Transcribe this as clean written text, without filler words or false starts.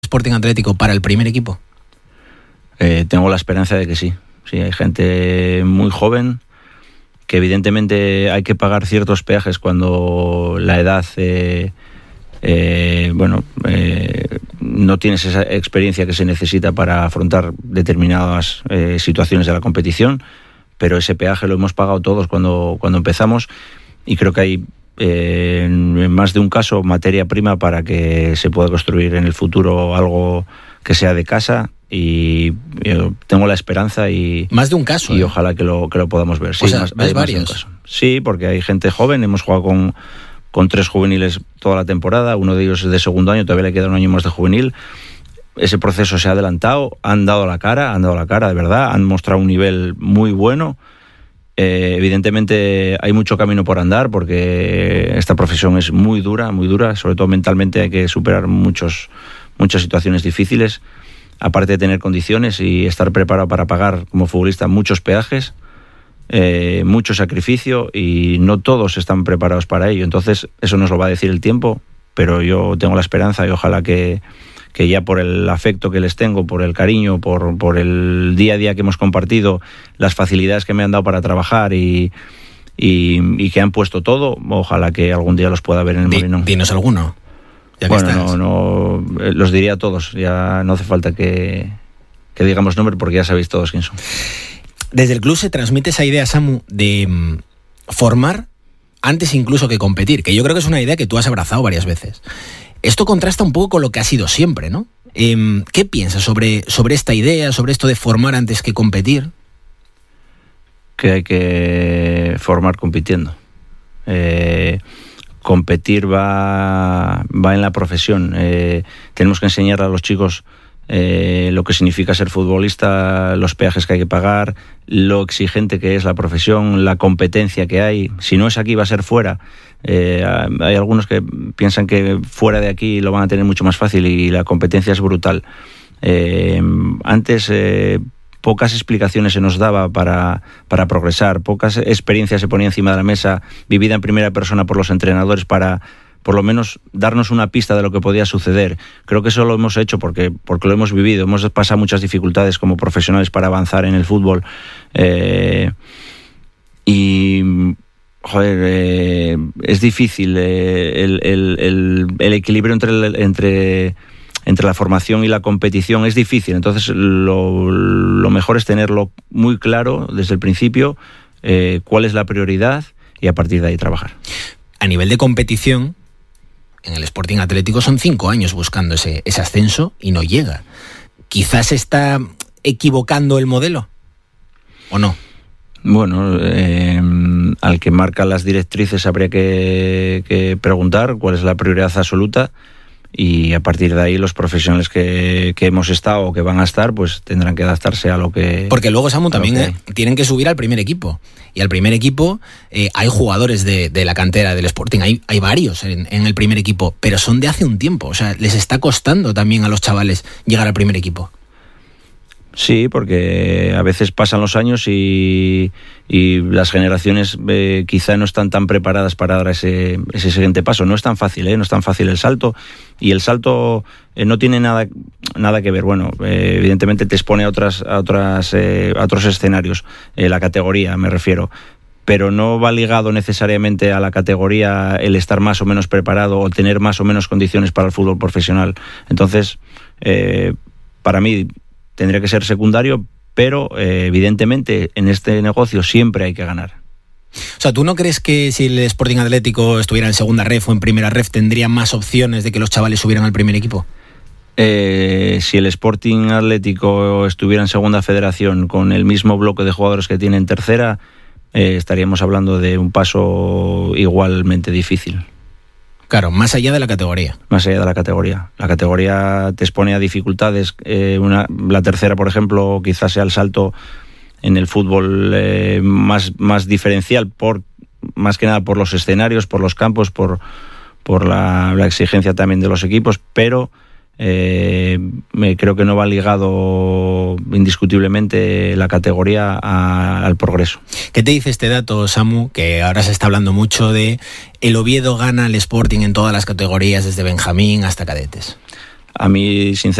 Sporting Atlético para el primer equipo? Tengo la esperanza de que sí. Sí, hay gente muy joven que evidentemente hay que pagar ciertos peajes cuando la edad no tienes esa experiencia que se necesita para afrontar determinadas situaciones de la competición, pero ese peaje lo hemos pagado todos cuando empezamos, y creo que hay en más de un caso materia prima para que se pueda construir en el futuro algo que sea de casa, y yo tengo la esperanza y más de un caso, y ojalá que lo podamos ver. Sí, o sea, ¿ves varios? Más de un caso. Sí, porque hay gente joven, hemos jugado con 3 juveniles toda la temporada, uno de ellos es de segundo año, todavía le queda un año más de juvenil. Ese proceso se ha adelantado, han dado la cara de verdad, han mostrado un nivel muy bueno. Evidentemente hay mucho camino por andar, porque esta profesión es muy dura, sobre todo mentalmente hay que superar muchas situaciones difíciles, aparte de tener condiciones y estar preparado para pagar como futbolista muchos peajes, mucho sacrificio, y no todos están preparados para ello. Entonces eso nos lo va a decir el tiempo, pero yo tengo la esperanza y ojalá que ya por el afecto que les tengo, por el cariño, por el día a día que hemos compartido, las facilidades que me han dado para trabajar y que han puesto todo, ojalá que algún día los pueda ver en el Molinón. Dinos alguno. Bueno, no los diría a todos, ya no hace falta que digamos nombre porque ya sabéis todos quién son. Desde el club se transmite esa idea, Samu, de formar antes incluso que competir, que yo creo que es una idea que tú has abrazado varias veces. Esto contrasta un poco con lo que ha sido siempre, ¿no? ¿Qué piensas sobre esta idea, sobre esto de formar antes que competir? Que hay que formar compitiendo. Competir va en la profesión. Tenemos que enseñar a los chicos lo que significa ser futbolista, los peajes que hay que pagar, lo exigente que es la profesión, la competencia que hay. Si no es aquí, va a ser fuera. Hay algunos que piensan que fuera de aquí lo van a tener mucho más fácil, y la competencia es brutal. Antes pocas explicaciones se nos daba para progresar, pocas experiencias se ponía encima de la mesa, vivida en primera persona por los entrenadores, para por lo menos darnos una pista de lo que podía suceder. Creo que eso lo hemos hecho porque lo hemos vivido, hemos pasado muchas dificultades como profesionales para avanzar en el fútbol, es difícil el equilibrio entre la formación y la competición, es difícil. Entonces lo mejor es tenerlo muy claro desde el principio, cuál es la prioridad, y a partir de ahí trabajar. A nivel de competición, en el Sporting Atlético son 5 años buscando ese ascenso y no llega. ¿Quizás se está equivocando el modelo o no? Bueno, al que marca las directrices habría que preguntar cuál es la prioridad absoluta, y a partir de ahí los profesionales que hemos estado o que van a estar pues tendrán que adaptarse a lo que... Porque luego, Samu, también tienen que subir al primer equipo, y al primer equipo hay jugadores de la cantera del Sporting, hay varios en el primer equipo, pero son de hace un tiempo, o sea, les está costando también a los chavales llegar al primer equipo. Sí, porque a veces pasan los años y las generaciones quizá no están tan preparadas para dar ese siguiente paso. No es tan fácil, no es tan fácil el salto, y el salto no tiene nada que ver. Bueno, evidentemente te expone a otros escenarios, la categoría me refiero, pero no va ligado necesariamente a la categoría el estar más o menos preparado o tener más o menos condiciones para el fútbol profesional. Entonces, para mí tendría que ser secundario, pero evidentemente en este negocio siempre hay que ganar. O sea, ¿tú no crees que si el Sporting Atlético estuviera en segunda ref o en primera ref tendría más opciones de que los chavales subieran al primer equipo? Si el Sporting Atlético estuviera en segunda federación con el mismo bloque de jugadores que tiene en tercera, estaríamos hablando de un paso igualmente difícil. Claro, más allá de la categoría. Más allá de la categoría. La categoría te expone a dificultades. La tercera, por ejemplo, quizás sea el salto en el fútbol más diferencial, más que nada por los escenarios, por los campos, por la exigencia también de los equipos, pero creo que no va ligado indiscutiblemente la categoría al progreso. ¿Qué te dice este dato, Samu? Que ahora se está hablando mucho de el Oviedo gana al Sporting en todas las categorías, desde Benjamín hasta cadetes. A mí, sinceramente,